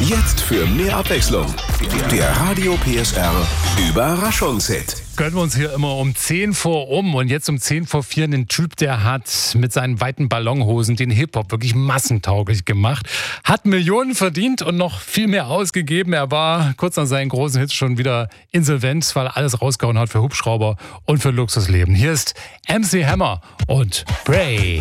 Jetzt für mehr Abwechslung. Der Radio PSR Überraschungshit. Gönnen wir uns hier immer um 10 vor und jetzt um 10 vor 4 einen Typ, der hat mit seinen weiten Ballonhosen den Hip-Hop wirklich massentauglich gemacht, hat Millionen verdient und noch viel mehr ausgegeben. Er war kurz nach seinen großen Hits schon wieder insolvent, weil er alles rausgehauen hat für Hubschrauber und für Luxusleben. Hier ist MC Hammer und Bray.